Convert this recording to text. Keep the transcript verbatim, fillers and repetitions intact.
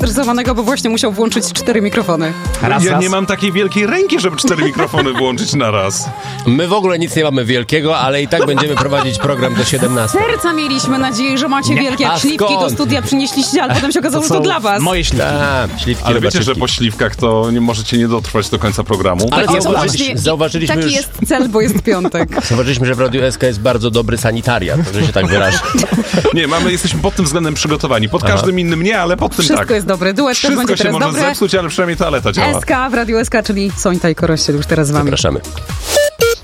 zestresowanego, bo właśnie musiał włączyć cztery mikrofony. Raz, ja raz. nie mam takiej wielkiej ręki, żeby cztery mikrofony włączyć na raz. My w ogóle nic nie mamy wielkiego, ale i tak będziemy prowadzić program do siedemnastej. Serca mieliśmy nadzieję, że macie Nie. wielkie. Jak A śliwki skąd? do studia przynieśliście, ale potem się okazało, że to są dla was. moje śliwki. Tak, śliwki Ale wiecie, że robaczki. po śliwkach to nie możecie nie dotrwać do końca programu. Ale O, to zauważyliśmy, właśnie- zauważyliśmy Taki już... jest cel, bo jest piątek. Zauważyliśmy, że w Radiu S K jest bardzo dobry sanitariat, że się tak wyrażę. Nie, mamy, jesteśmy pod tym względem przygotowani. Pod Aha. każdym innym nie, ale pod tym Wszystko tak. jest dobre. Duet też Wszystko będzie się teraz może dobre. zepsuć, ale przynajmniej toaleta działa. S K w Radiu S K, czyli Sońta i Korościel już teraz z wami. Zapraszamy.